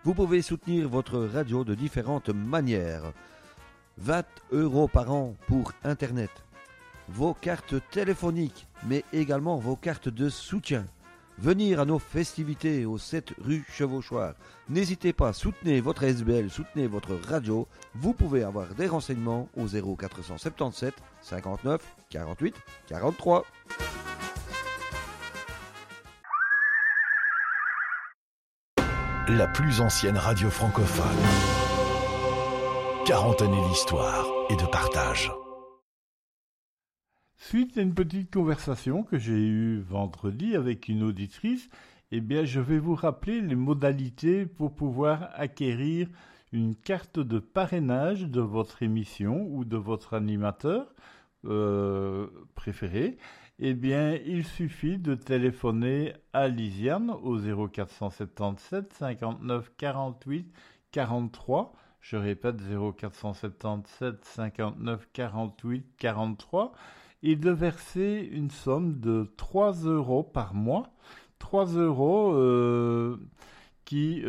Vous pouvez soutenir votre radio de différentes manières. 20 € par an pour Internet. Vos cartes téléphoniques, mais également vos cartes de soutien. Venir à nos festivités au 7 rue Chevauchoir. N'hésitez pas, soutenez votre SBL, soutenez votre radio. Vous pouvez avoir des renseignements au 0477 59 48 43. La plus ancienne radio francophone. 40 années d'histoire et de partage. Suite à une petite conversation que j'ai eue vendredi avec une auditrice, je vais vous rappeler les modalités pour pouvoir acquérir une carte de parrainage de votre émission ou de votre animateur préféré. Il suffit de téléphoner à Lisiane au 0477 59 48 43. Je répète, 0477 59 48 43. Et de verser une somme de 3 € par mois. 3 € qui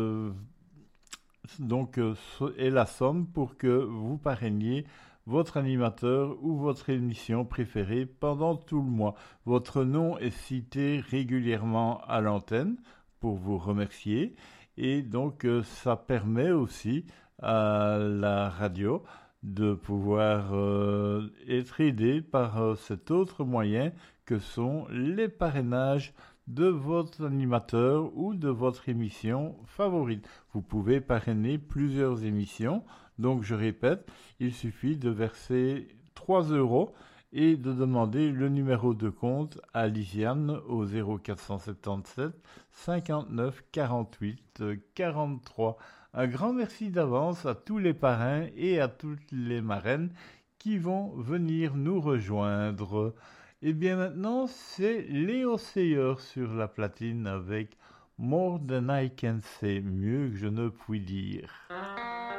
est la somme pour que vous parrainiez votre animateur ou votre émission préférée pendant tout le mois. Votre nom est cité régulièrement à l'antenne pour vous remercier. Et donc, ça permet aussi à la radio de pouvoir être aidé par cet autre moyen que sont les parrainages de votre animateur ou de votre émission favorite. Vous pouvez parrainer plusieurs émissions. Donc, je répète, il suffit de verser 3 € et de demander le numéro de compte à Lisiane au 0477 59 48 43. Un grand merci d'avance à tous les parrains et à toutes les marraines qui vont venir nous rejoindre. Maintenant, c'est Léo Sayer sur la platine avec More Than I Can Say, mieux que je ne puis dire.